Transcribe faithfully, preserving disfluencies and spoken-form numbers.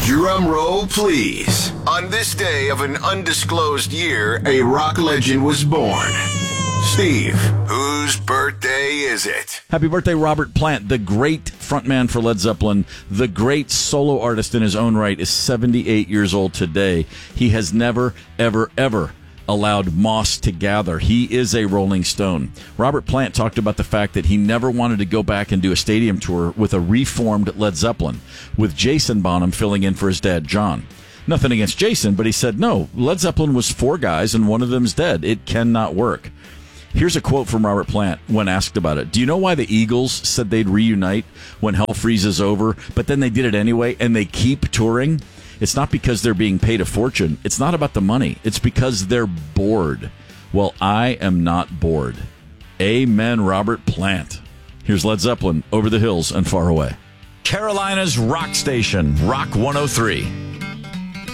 Drum roll, please. On this day of an undisclosed year, a rock legend was born. Steve, whose birthday is it? Happy birthday, Robert Plant, the great frontman for Led Zeppelin, the great solo artist in his own right, is seventy-eight years old today. He has never, ever, ever allowed moss to gather. He is a Rolling Stone. Robert Plant talked about the fact that he never wanted to go back and do a stadium tour with a reformed Led Zeppelin, with Jason Bonham filling in for his dad, John. Nothing against Jason, but he said, no, Led Zeppelin was four guys and one of them's dead. It cannot work. Here's a quote from Robert Plant when asked about it. Do you know why the Eagles said they'd reunite when Hell Freezes over, but then they did it anyway and they keep touring? It's not because they're being paid a fortune. It's not about the money. It's because they're bored. Well, I am not bored. Amen, Robert Plant. Here's Led Zeppelin, Over the Hills and Far Away. Carolina's rock station, Rock one oh three.